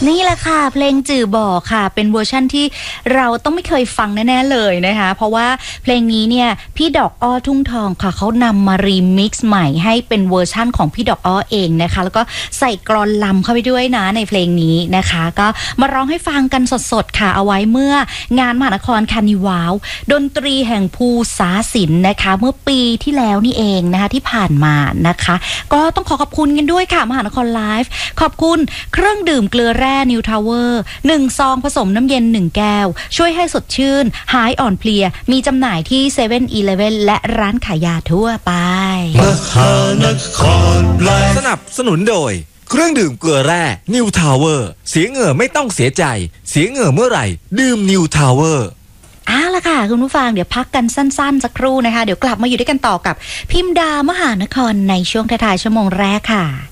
นี่แหละค่ะเพลงจื่อบ่อค่ะเป็นเวอร์ชั่นที่เราต้องไม่เคยฟังแน่ๆเลยนะคะเพราะว่าเพลงนี้เนี่ยพี่ดอกอ้อทุ่งทองค่ะเขานำมารีมิกซ์ใหม่ให้เป็นเวอร์ชั่นของพี่ดอกอ้อเองนะคะแล้วก็ใส่กลอนลำเข้าไปด้วยนะในเพลงนี้นะคะก็มาร้องให้ฟังกันสดๆค่ะเอาไว้เมื่องานมหานครคาร์นิวัลดนตรีแห่งภูษาศิลป์นะคะเมื่อปีที่แล้วนี่เองนะคะที่ผ่านมานะคะก็ต้องขอบคุณกันด้วยค่ะมหานครไลฟ์ขอบคุณเครื่องดื่มเกลือแร่นิวทาวเวอร์1ซองผสมน้ำเย็น1แก้วช่วยให้สดชื่นหายอ่อนเพลียมีจำหน่ายที่7 e และร้านขายยาทั่วไปมหานครไลฟ์สนับสนุนโดยเครื่องดื่มเกลือแร่นิวทาวเวอร์เสียเหงื่อไม่ต้องเสียใจเสียเหงื่อเมื่อไหร่ดื่มนิวทาวเวอร์ละค่ะคุณผู้ฟังเดี๋ยวพักกันสั้นๆสักครู่นะคะเดี๋ยวกลับมาอยู่ด้วยกันต่อกับพิมดามหานครในช่วงท้ายๆชั่วโมงแรกค่ะ